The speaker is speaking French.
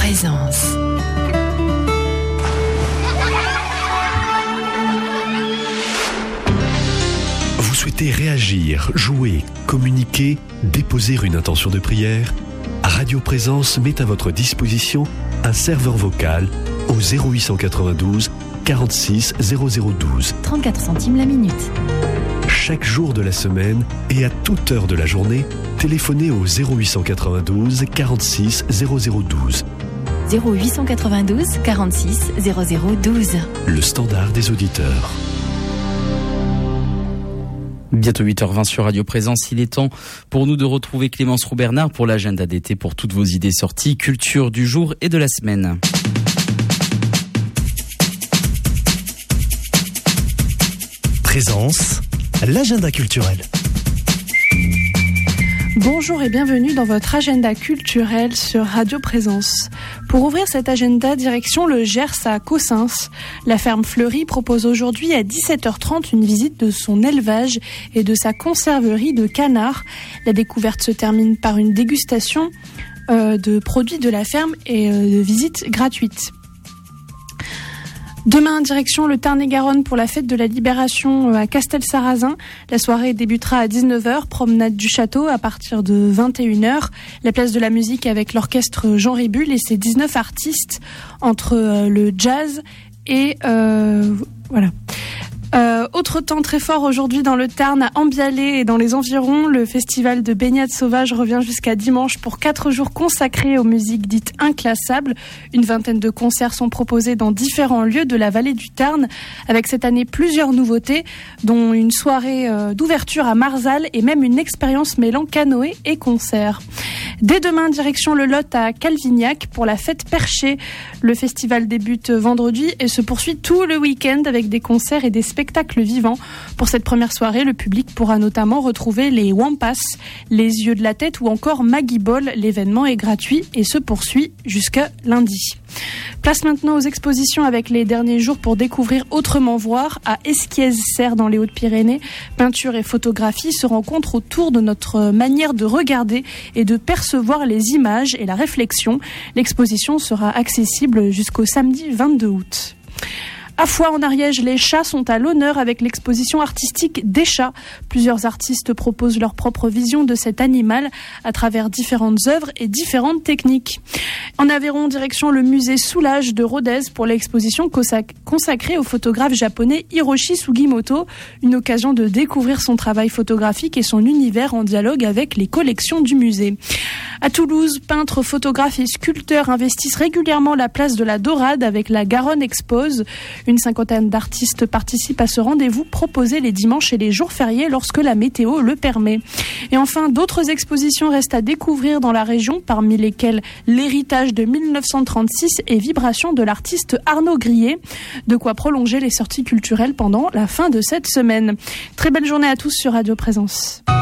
Présence. Vous souhaitez réagir, jouer, communiquer, déposer une intention de prière? Radio Présence met à votre disposition un serveur vocal au 0892 46 0012. 34 centimes la minute. Chaque jour de la semaine et à toute heure de la journée, téléphonez au 0892 46 0012. 0892 46 0012. Le standard des auditeurs. Bientôt 8h20 sur Radio Présence, il est temps pour nous de retrouver Clémence Roux-Bernard pour l'agenda d'été, pour toutes vos idées sorties, culture du jour et de la semaine. Présence, l'agenda culturel. Bonjour et bienvenue dans votre agenda culturel sur Radio Présence. Pour ouvrir cet agenda, direction le Gers à Cossens. La ferme Fleury propose aujourd'hui à 17h30 une visite de son élevage et de sa conserverie de canards. La découverte se termine par une dégustation de produits de la ferme et de visites gratuites. Demain, direction le Tarn-et-Garonne pour la fête de la Libération à Castelsarrasin. La soirée débutera à 19h, promenade du château à partir de 21h. La place de la musique avec l'orchestre Jean Rébul et ses 19 artistes entre le jazz et voilà. Autre temps très fort aujourd'hui dans le Tarn, à Ambialé et dans les environs. Le festival de baignade sauvage revient jusqu'à dimanche pour 4 jours consacrés aux musiques dites inclassables. Une vingtaine de concerts sont proposés dans différents lieux de la vallée du Tarn, avec cette année plusieurs nouveautés, dont une soirée d'ouverture à Marzal et même une expérience mêlant canoë et concert. Dès demain, direction le Lot à Calvignac pour la fête perchée. Le festival débute vendredi et se poursuit tout le week-end avec des concerts et des spectacles vivants. Pour cette première soirée, le public pourra notamment retrouver les Wampas, les Yeux de la Tête ou encore Maggie Ball. L'événement est gratuit et se poursuit jusqu'à lundi. Place maintenant aux expositions avec les derniers jours pour découvrir autrement voir. À Esquiez-Serre dans les Hautes-Pyrénées, peinture et photographie se rencontrent autour de notre manière de regarder et de percevoir les images et la réflexion. L'exposition sera accessible jusqu'au samedi 22 août. À Foix en Ariège, les chats sont à l'honneur avec l'exposition artistique des chats. Plusieurs artistes proposent leur propre vision de cet animal à travers différentes œuvres et différentes techniques. En Aveyron, direction le musée Soulage de Rodez pour l'exposition consacrée au photographe japonais Hiroshi Sugimoto. Une occasion de découvrir son travail photographique et son univers en dialogue avec les collections du musée. À Toulouse, peintres, photographes et sculpteurs investissent régulièrement la place de la Dorade avec la Garonne Expose. Une cinquantaine d'artistes participent à ce rendez-vous proposé les dimanches et les jours fériés lorsque la météo le permet. Et enfin, d'autres expositions restent à découvrir dans la région, parmi lesquelles l'héritage de 1936 et Vibrations de l'artiste Arnaud Grillet. De quoi prolonger les sorties culturelles pendant la fin de cette semaine. Très belle journée à tous sur Radio Présence.